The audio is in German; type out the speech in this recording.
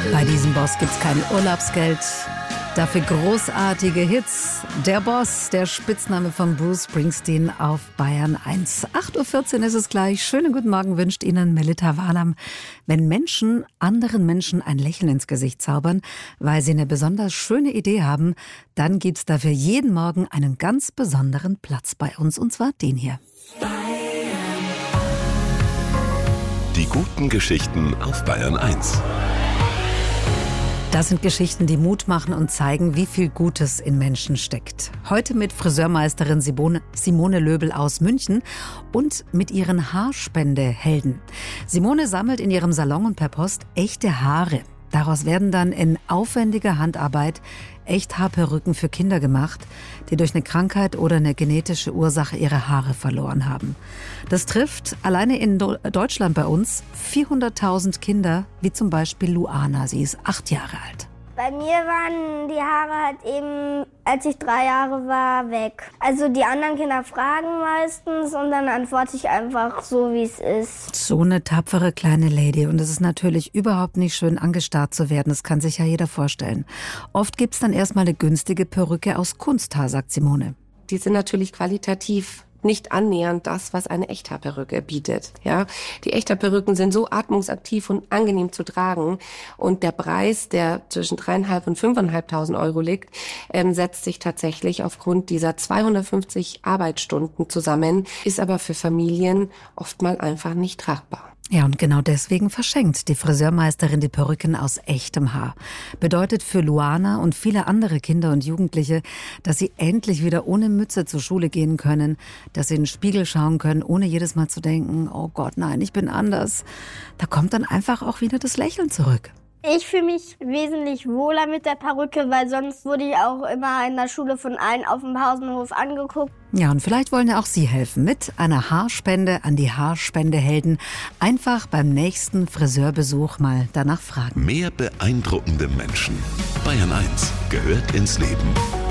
Bei diesem Boss gibt's kein Urlaubsgeld, dafür großartige Hits. Der Boss, der Spitzname von Bruce Springsteen auf Bayern 1. 8.14 Uhr ist es gleich. Schönen guten Morgen wünscht Ihnen Melita Walam. Wenn Menschen anderen Menschen ein Lächeln ins Gesicht zaubern, weil sie eine besonders schöne Idee haben, dann gibt's dafür jeden Morgen einen ganz besonderen Platz bei uns, und zwar den hier. Die guten Geschichten auf Bayern 1. Das sind Geschichten, die Mut machen und zeigen, wie viel Gutes in Menschen steckt. Heute mit Friseurmeisterin Simone Löbel aus München und mit ihren Haarspendehelden. Simone sammelt in ihrem Salon und per Post echte Haare. Daraus werden dann in aufwendiger Handarbeit Echthaarperücken für Kinder gemacht, die durch eine Krankheit oder eine genetische Ursache ihre Haare verloren haben. Das trifft alleine in Deutschland bei uns 400.000 Kinder, wie zum Beispiel Luana. Sie ist 8 Jahre alt. Bei mir waren die Haare halt eben, als ich 3 Jahre war, weg. Also die anderen Kinder fragen meistens und dann antworte ich einfach so, wie es ist. So eine tapfere kleine Lady. Und es ist natürlich überhaupt nicht schön, angestarrt zu werden. Das kann sich ja jeder vorstellen. Oft gibt's dann erstmal eine günstige Perücke aus Kunsthaar, sagt Simone. Die sind natürlich qualitativ nicht annähernd das, was eine Echthaarperücke bietet. Ja, die Echthaarperücken sind so atmungsaktiv und angenehm zu tragen. Und der Preis, der zwischen 3.500 und 5.500 Euro liegt, setzt sich tatsächlich aufgrund dieser 250 Arbeitsstunden zusammen, ist aber für Familien oftmals einfach nicht tragbar. Ja, und genau deswegen verschenkt die Friseurmeisterin die Perücken aus echtem Haar. Bedeutet für Luana und viele andere Kinder und Jugendliche, dass sie endlich wieder ohne Mütze zur Schule gehen können, dass sie in den Spiegel schauen können, ohne jedes Mal zu denken, oh Gott, nein, ich bin anders. Da kommt dann einfach auch wieder das Lächeln zurück. Ich fühle mich wesentlich wohler mit der Perücke, weil sonst wurde ich auch immer in der Schule von allen auf dem Pausenhof angeguckt. Ja, und vielleicht wollen ja auch Sie helfen mit einer Haarspende an die Haarspendehelden. Einfach beim nächsten Friseurbesuch mal danach fragen. Mehr beeindruckende Menschen. Bayern 1 gehört ins Leben.